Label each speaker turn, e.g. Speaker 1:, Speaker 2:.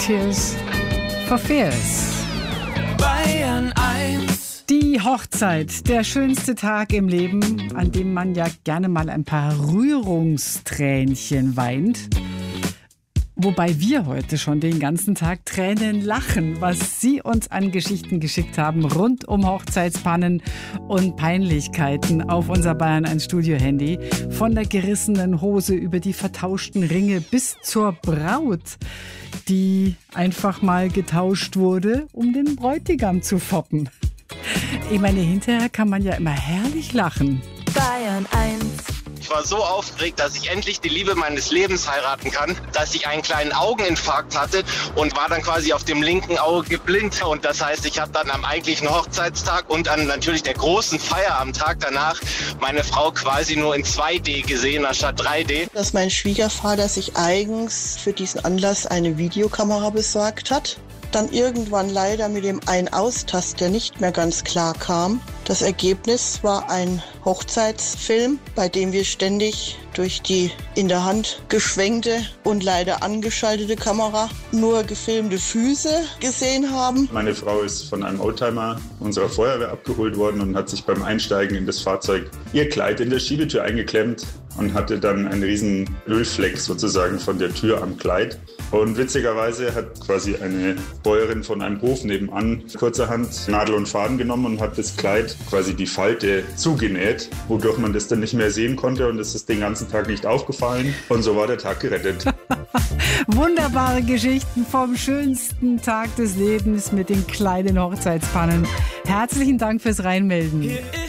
Speaker 1: Tears for Fears.
Speaker 2: Bayern 1.
Speaker 1: Die Hochzeit, der schönste Tag im Leben, an dem man ja gerne mal ein paar Rührungstränchen weint. Wobei wir heute schon den ganzen Tag Tränen lachen, was Sie uns an Geschichten geschickt haben rund um Hochzeitspannen und Peinlichkeiten auf unser Bayern 1 Studio-Handy. Von der gerissenen Hose über die vertauschten Ringe bis zur Braut, die einfach mal getauscht wurde, um den Bräutigam zu foppen. Ich meine, hinterher kann man ja immer herrlich lachen.
Speaker 3: Bayern 1.
Speaker 4: Ich war so aufgeregt, dass ich endlich die Liebe meines Lebens heiraten kann, dass ich einen kleinen Augeninfarkt hatte und war dann quasi auf dem linken Auge blind. Und das heißt, ich habe dann am eigentlichen Hochzeitstag und an natürlich der großen Feier am Tag danach meine Frau quasi nur in 2D gesehen anstatt 3D.
Speaker 5: Dass mein Schwiegervater sich eigens für diesen Anlass eine Videokamera besorgt hat. Dann irgendwann leider mit dem Ein-Aus-Taster nicht mehr ganz klar kam. Das Ergebnis war ein Hochzeitsfilm, bei dem wir ständig durch die in der Hand geschwenkte und leider angeschaltete Kamera nur gefilmte Füße gesehen haben.
Speaker 6: Meine Frau ist von einem Oldtimer unserer Feuerwehr abgeholt worden und hat sich beim Einsteigen in das Fahrzeug ihr Kleid in der Schiebetür eingeklemmt und hatte dann einen riesen Ölfleck sozusagen von der Tür am Kleid. Und witzigerweise hat quasi eine Bäuerin von einem Hof nebenan kurzerhand Nadel und Faden genommen und hat das Kleid quasi die Falte zugenäht, wodurch man das dann nicht mehr sehen konnte und es ist den ganzen Tag nicht aufgefallen und so war der Tag gerettet.
Speaker 1: Wunderbare Geschichten vom schönsten Tag des Lebens mit den kleinen Hochzeitspannen. Herzlichen Dank fürs Reinmelden.